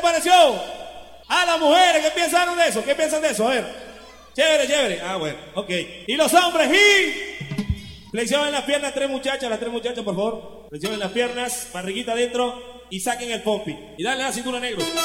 pareció? A las mujeres, ¿qué piensan de eso? ¿Qué piensan de eso? A ver. Chévere, chévere. Ah, bueno, ok. Y los hombres, y... flexionen las piernas, las tres muchachas, por favor. Flexionen las piernas, barriguita adentro y saquen el pompi. Y dale la cintura, negro.